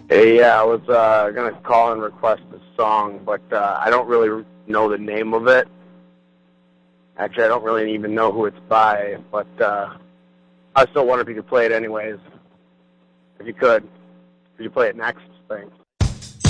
Hey, yeah, I was going to call and request a song, but I don't really know the name of it. Actually, I don't really even know who it's by, but I still wonder if you could play it anyways. If you could you play it next? Thanks.